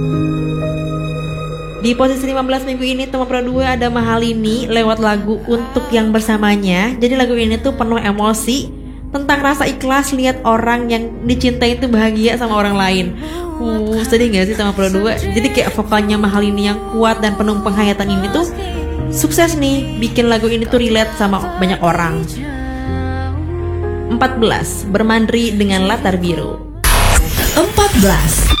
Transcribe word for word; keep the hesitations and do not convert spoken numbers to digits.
Di posisi lima belas minggu ini Tama Pro dua ada Mahalini lewat lagu Untuk Yang Bersamanya. Jadi lagu ini tuh penuh emosi tentang rasa ikhlas lihat orang yang dicintai itu bahagia sama orang lain. Uh, sedih gak sih Tama Pro dua? Jadi kayak vokalnya Mahalini yang kuat dan penuh penghayatan ini tuh sukses nih bikin lagu ini tuh relate sama banyak orang. Empat belas Bermandri dengan Latar Biru. Empat belas